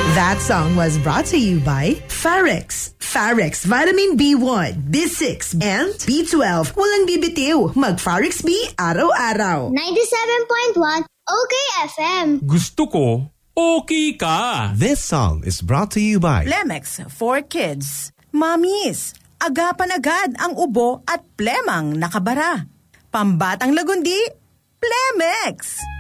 That song was brought to you by Farex. Farex Vitamin B1, B6, and B12. Walang bibitiw. Mag-Farex B araw-araw. 97.1 OK FM. Gusto ko, okay ka. This song is brought to you by Plemex for Kids. Mommies, agapan agad ang ubo at plemang nakabara. Pambatang lagundi, Plemex.